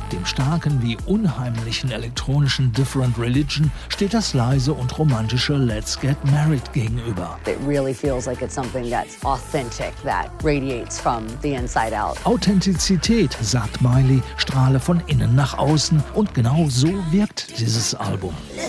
Dem starken wie unheimlichen elektronischen Different Religion steht das leise und romantische Let's Get Married gegenüber. It really feels like it's something that's authentic, that radiates from the inside out. Authentizität, sagt Miley, strahle von innen nach außen und genau so wirkt dieses Album.